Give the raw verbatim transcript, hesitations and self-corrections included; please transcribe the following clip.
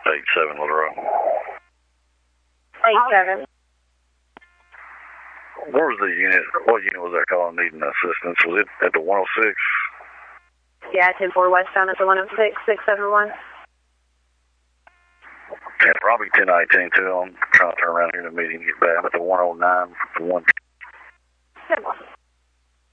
eight seven Little Rock. eight seven. Where was the unit? What unit was that calling needing assistance? Was it at the one oh six? Yeah, ten four westbound at the one oh six, six seven one. Yeah, probably ten nineteen too. I'm trying to turn around here in the meeting and get back. I'm at the one oh nine, the one. Good one.